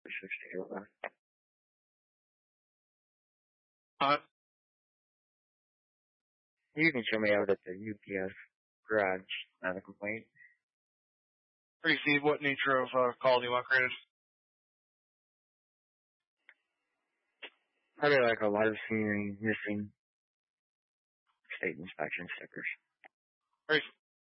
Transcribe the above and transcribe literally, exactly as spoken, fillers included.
sixty over. Uh, You can show me out at the U P S garage, not a complaint. Tracy, what nature of uh, call do you want created? Probably like a lot of scenery missing state inspection stickers. Tracy.